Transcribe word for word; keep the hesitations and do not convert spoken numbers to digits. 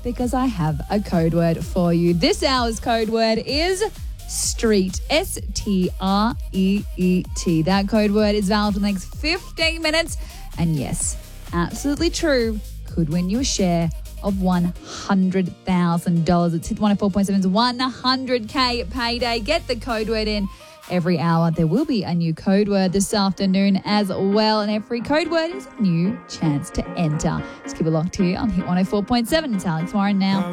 because I have a code word for you. This hour's code word is street. S T R E E T. That code word is valid for the next fifteen minutes. And yes, absolutely true, could win you a share of one hundred thousand dollars. It's Hit one oh four point seven's one hundred K payday. Get the code word in. Every hour there will be a new code word this afternoon as well, and every code word is a new chance to enter. Just keep it locked here on Hit one oh four point seven. It's Alex Warren now.